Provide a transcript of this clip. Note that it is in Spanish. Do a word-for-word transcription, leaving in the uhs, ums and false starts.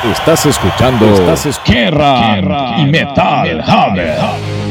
Estás escuchando, estás escuchando Guerra y Metal Hammer.